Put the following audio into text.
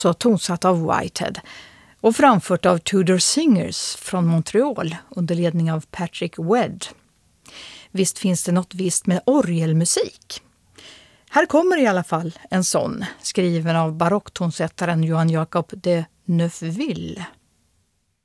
så tonsatt av Whitehead och framfört av Tudor Singers från Montreal under ledning av Patrick Wedd. Visst finns det något visst med orgelmusik. Här kommer i alla fall en sån, skriven av barocktonsättaren Johann Jacob de Neufville.